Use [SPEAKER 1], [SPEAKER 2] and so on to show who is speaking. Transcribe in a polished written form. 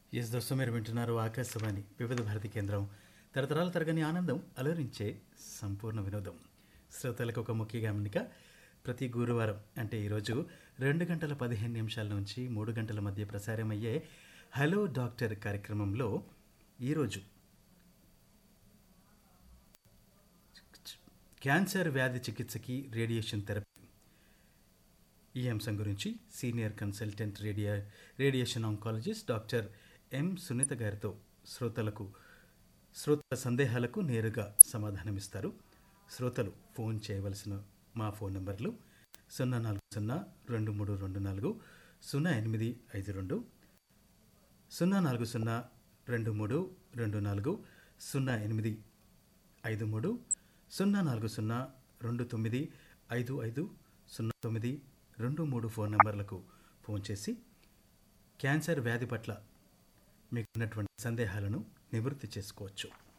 [SPEAKER 1] Yes దోస్తు మీరు వింటున్నారు ఆకాశవాణి వివిధ భారతి కేంద్రం తరతరాల తరగని ఆనందం అలరించే సంపూర్ణ వినోదం. శ్రోతలకు ఒక ముఖ్య గమనిక, ప్రతి గురువారం అంటే ఈరోజు 2 గంటల 15 నిమిషాల నుంచి 3 గంటల మధ్య ప్రసారమయ్యే హలో డాక్టర్ కార్యక్రమంలో ఈరోజు క్యాన్సర్ వ్యాధి చికిత్సకి రేడియేషన్ థెరపీ ఈ అంశం గురించి senior consultant radiation oncologist doctor M Sunitha గారితో శ్రోతల సందేహాలకు నేరుగా సమాధానమిస్తారు. శ్రోతలు ఫోన్ చేయవలసిన మా ఫోన్ నంబర్లు 0402324 0852 0402324 0853 04029550923 ఫోన్ నంబర్లకు ఫోన్ చేసి క్యాన్సర్ వ్యాధి పట్ల మీకున్నటువంటి సందేహాలను నివృత్తి చేసుకోవచ్చు.